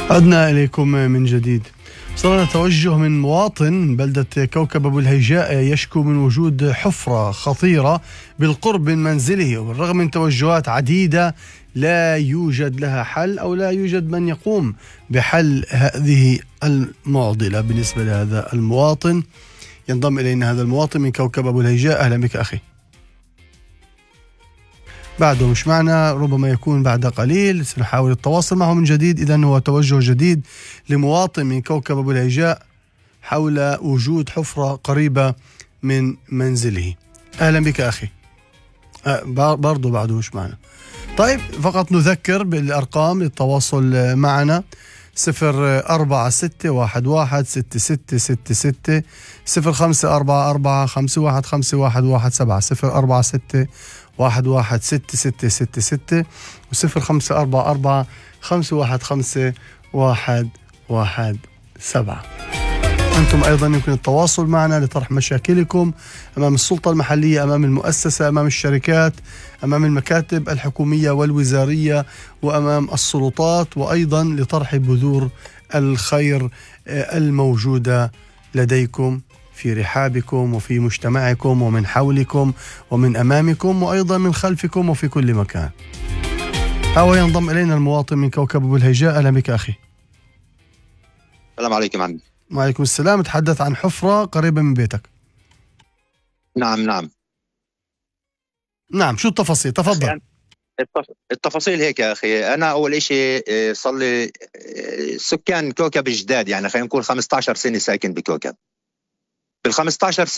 عدنا إليكم من جديد. صار توجه من مواطن بلدة كوكب أبو الهيجاء يشكو من وجود حفرة خطيرة بالقرب من منزله، وبالرغم من توجهات عديدة لا يوجد لها حل أو لا يوجد من يقوم بحل هذه المعضلة. بالنسبة لهذا المواطن ينضم إلينا هذا المواطن من كوكب أبو الهيجاء. أهلا بك أخي. بعده مش معنا، ربما يكون بعد قليل، سنحاول التواصل معه من جديد. إذن هو توجه جديد لمواطن من كوكب أبو الهيجاء حول وجود حفرة قريبة من منزله. أهلا بك أخي. برضو بعده مش معنا. طيب فقط نذكر بالأرقام للتواصل معنا: 046116666 0544515117 046116666 و0544515117. أنتم أيضا يمكن التواصل معنا لطرح مشاكلكم أمام السلطة المحلية، أمام المؤسسة، أمام الشركات، أمام المكاتب الحكومية والوزارية، وأمام السلطات، وأيضا لطرح بذور الخير الموجودة لديكم في رحابكم وفي مجتمعكم ومن حولكم ومن أمامكم وأيضا من خلفكم وفي كل مكان. هو ينضم إلينا المواطن من كوكب أبو الهيجاء. أهلا بك أخي. السلام عليكم عمي. وعليكم السلام. تحدث عن حفرة قريبة من بيتك. نعم. شو التفاصيل؟ تفضل. التفاصيل هيك يا أخي. أنا أول إشي صار لي سكان كوكب جداد، يعني خلينا نقول 15 سنة ساكن بكوكب. بال 15